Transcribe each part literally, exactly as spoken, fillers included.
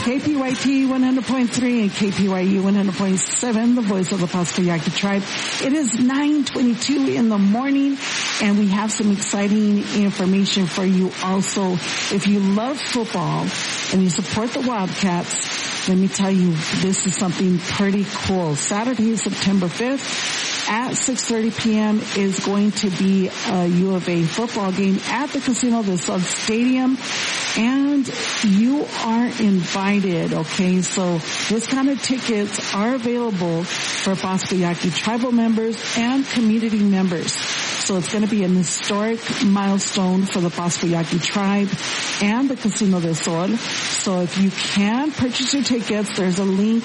K P Y T one hundred point three and K P Y U one hundred point seven, the voice of the Pascua Yaqui tribe. It is nine twenty-two in the morning, and we have some exciting information for you also. If you love football and you support the Wildcats, let me tell you, this is something pretty cool. Saturday, September fifth at six thirty p.m. is going to be a U of A football game at the Casino del Sol Stadium, and you are invited, okay? So discounted tickets are available for Pascua Yaqui tribal members and community members. So it's going to be an historic milestone for the Pascua Yaqui tribe and the Casino del Sol. So if you can purchase your tickets, there's a link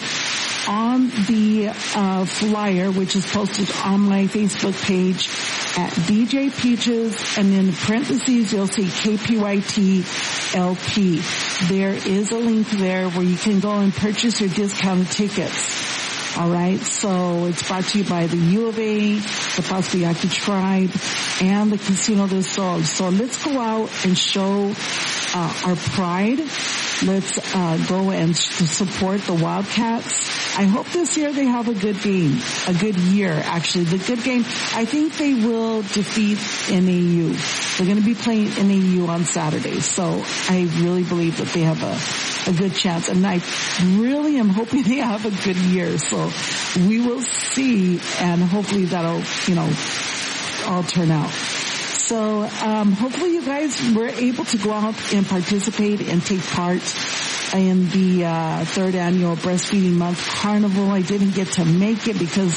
on the uh flyer, which is posted on my Facebook page at D J Peaches, and in parentheses you'll see K P Y T L P. There is a link there where you can go and purchase your discounted tickets. All right, so it's brought to you by the U of A, the Pascua Yaqui tribe, and the Casino del Sol. So let's go out and show uh, our pride. Let's uh go and support the Wildcats. I hope this year they have a good game, a good year, actually. The good game, I think they will defeat N A U. They're going to be playing N A U on Saturday, so I really believe that they have a, a good chance. And I really am hoping they have a good year, so we will see, and hopefully that'll, you know, all turn out. So um hopefully you guys were able to go out and participate and take part in the uh third annual Breastfeeding Month Carnival. I didn't get to make it because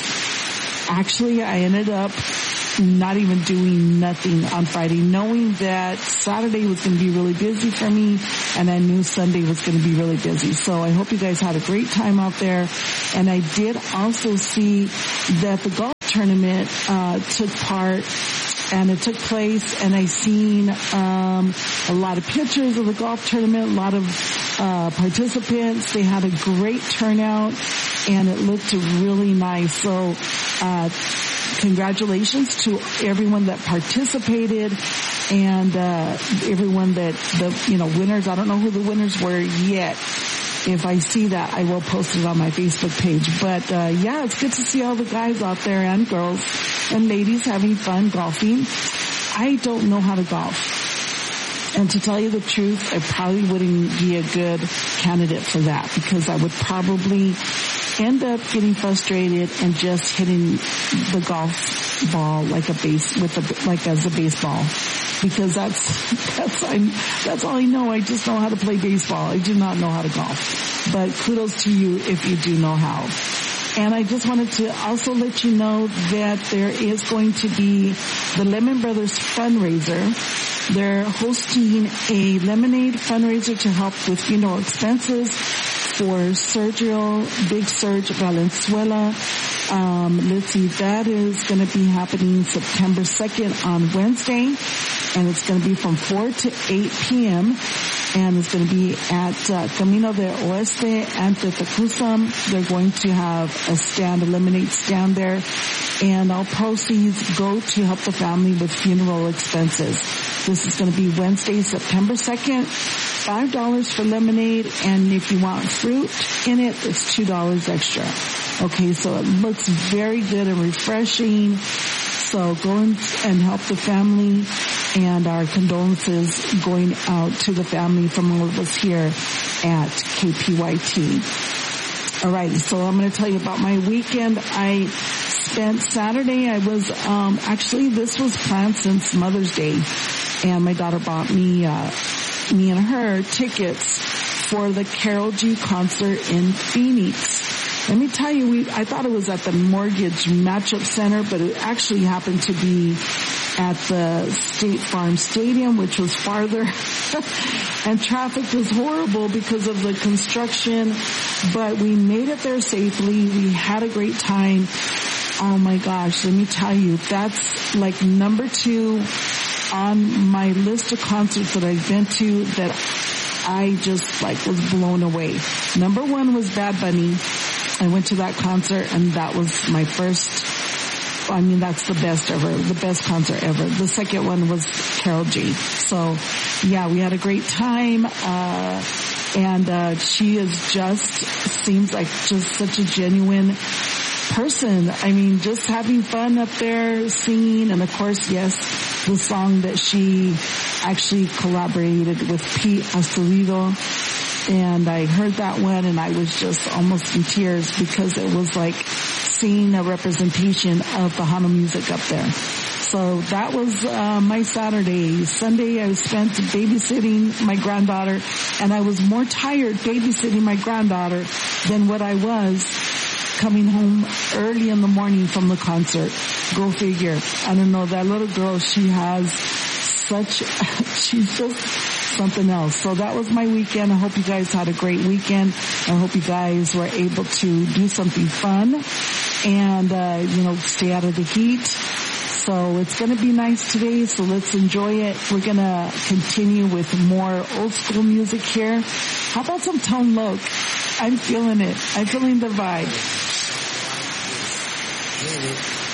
actually I ended up not even doing nothing on Friday, knowing that Saturday was going to be really busy for me, and I knew Sunday was going to be really busy. So I hope you guys had a great time out there. And I did also see that the golf tournament uh took part, and it took place, and I seen um a lot of pictures of the golf tournament, a lot of uh participants. They had a great turnout, and it looked really nice. So uh congratulations to everyone that participated, and uh everyone that, the you know, winners. I don't know who the winners were yet. If I see that, I will post it on my Facebook page. But uh yeah, it's good to see all the guys out there, and girls and ladies, having fun golfing. I don't know how to golf, and to tell you the truth, I probably wouldn't be a good candidate for that, because I would probably end up getting frustrated and just hitting the golf ball like a base with a like as a baseball, because that's that's I that's all I know. I just know how to play baseball. I do not know how to golf. But kudos to you if you do know how. And I just wanted to also let you know that there is going to be the Lemon Brothers fundraiser. They're hosting a lemonade fundraiser to help with funeral expenses for Sergio, Big Serge Valenzuela. Um, let's see, that is going to be happening September second on Wednesday, and it's going to be from four to eight p.m., and it's going to be at uh, Camino del Oeste and Tetecuzam. They're going to have a stand, a lemonade stand there, and all proceeds go to help the family with funeral expenses. This is going to be Wednesday, September second, five dollars for lemonade, and if you want fruit in it, it's two dollars extra. Okay, so it looks very good and refreshing. So go and help the family, and our condolences going out to the family from all of us here at K P Y T. All right, so I'm going to tell you about my weekend. I spent Saturday, I was, um, actually this was planned since Mother's Day, and my daughter bought me, uh, me and her tickets for the Karol G concert in Phoenix. Let me tell you, we, I thought it was at the Mortgage Matchup Center, but it actually happened to be at the State Farm Stadium, which was farther, and traffic was horrible because of the construction, but we made it there safely. We had a great time. Oh my gosh, let me tell you, that's like number two on my list of concerts that I've been to that I just like was blown away. Number one was Bad Bunny. I went to that concert, and that was my first, I mean, that's the best ever, the best concert ever. The second one was Karol G. So, yeah, we had a great time. Uh, And, uh, she is just, seems like just such a genuine person. I mean, just having fun up there singing. And of course, yes, the song that she actually collaborated with Pete Astudillo. And I heard that one and I was just almost in tears because it was like seeing a representation of the Hana music up there. So that was uh, my Saturday. Sunday I spent babysitting my granddaughter, and I was more tired babysitting my granddaughter than what I was coming home early in the morning from the concert. Go figure. I don't know, that little girl, she has such, she's just something else. So that was my weekend. I hope you guys had a great weekend. I hope you guys were able to do something fun and, uh, you know, stay out of the heat. So it's going to be nice today, so let's enjoy it. We're going to continue with more old school music here. How about some Tone Loc? I'm feeling it. I'm feeling the vibe.